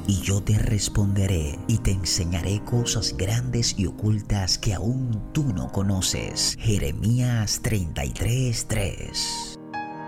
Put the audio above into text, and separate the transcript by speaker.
Speaker 1: y yo te responderé y te enseñaré cosas grandes y ocultas que aún tú no conoces. Jeremías 33:3.